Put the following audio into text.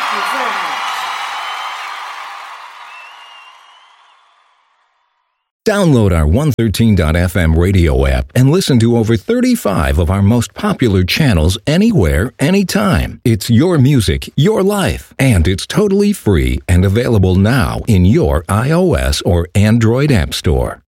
very much. Download our 113.fm radio app and listen to over 35 of our most popular channels anywhere, anytime. It's your music, your life, and it's totally free and available now in your iOS or Android app store.